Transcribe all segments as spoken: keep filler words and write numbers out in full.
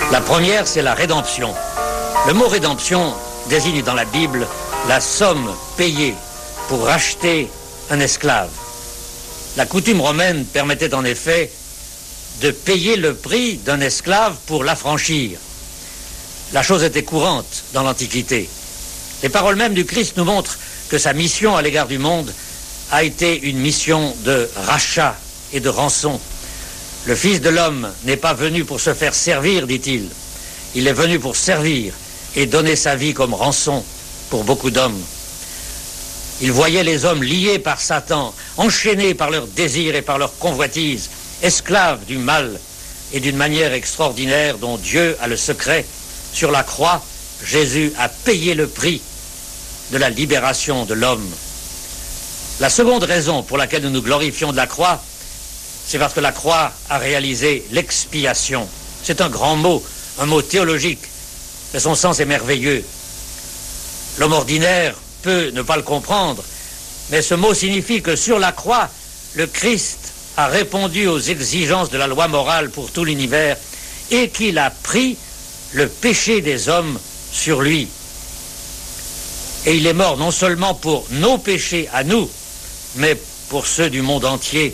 La première, c'est la rédemption. Le mot rédemption désigne dans la Bible la somme payée pour racheter un esclave. La coutume romaine permettait en effet de payer le prix d'un esclave pour l'affranchir. La chose était courante dans l'Antiquité. Les paroles mêmes du Christ nous montrent que sa mission à l'égard du monde a été une mission de rachat et de rançon. Le Fils de l'homme n'est pas venu pour se faire servir, dit-il. Il est venu pour servir et donner sa vie comme rançon pour beaucoup d'hommes. Il voyait les hommes liés par Satan, enchaînés par leurs désirs et par leurs convoitises, esclaves du mal et d'une manière extraordinaire dont Dieu a le secret. Sur la croix, Jésus a payé le prix de la libération de l'homme. La seconde raison pour laquelle nous nous glorifions de la croix, c'est parce que la croix a réalisé l'expiation. C'est un grand mot, un mot théologique, mais son sens est merveilleux. L'homme ordinaire peut ne pas le comprendre, mais ce mot signifie que sur la croix, le Christ a répondu aux exigences de la loi morale pour tout l'univers et qu'il a pris le péché des hommes sur lui. Et il est mort non seulement pour nos péchés à nous, mais pour ceux du monde entier.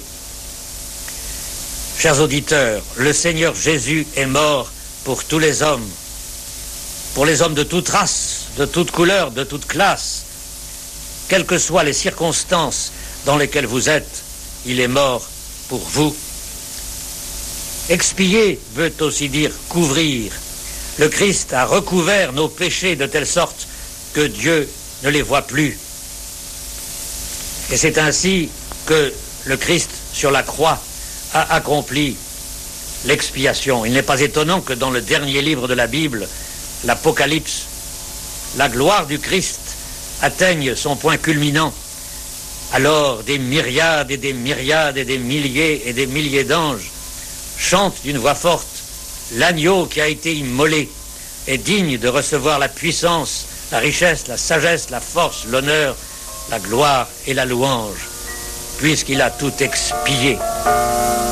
Chers auditeurs, le Seigneur Jésus est mort pour tous les hommes, pour les hommes de toute race, de toute couleur, de toute classe. Quelles que soient les circonstances dans lesquelles vous êtes, il est mort pour vous. Expier veut aussi dire couvrir. Le Christ a recouvert nos péchés de telle sorte que Dieu ne les voit plus. Et c'est ainsi que le Christ, sur la croix, a accompli l'expiation. Il n'est pas étonnant que dans le dernier livre de la Bible, l'Apocalypse, la gloire du Christ atteigne son point culminant. Alors des myriades et des myriades et des milliers et des milliers d'anges chantent d'une voix forte: l'agneau qui a été immolé est digne de recevoir la puissance, la richesse, la sagesse, la force, l'honneur, la gloire et la louange, puisqu'il a tout expié.